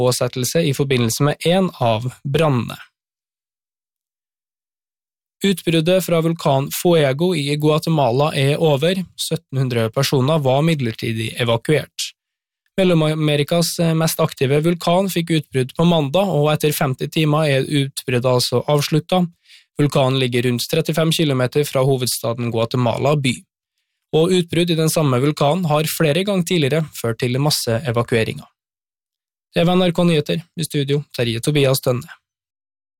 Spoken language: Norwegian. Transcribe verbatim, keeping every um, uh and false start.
påsettelse i forbindelse med en av brannene. Utbruddet fra vulkan Fuego i Guatemala er over, sytten hundre personer var midlertidig evakuert. Mellom-Amerikas mest aktive vulkan fikk utbrudd på mandag, og etter femti timer er utbruddet altså avsluttet. Vulkanen ligger rundt trettifem kilometer fra hovedstaden Guatemala by. Og utbrudd i den samme vulkanen har flere ganger tidligere ført til masse evakueringer. Det var N R K Nyheter, i studio, Terje Tobias Tønne.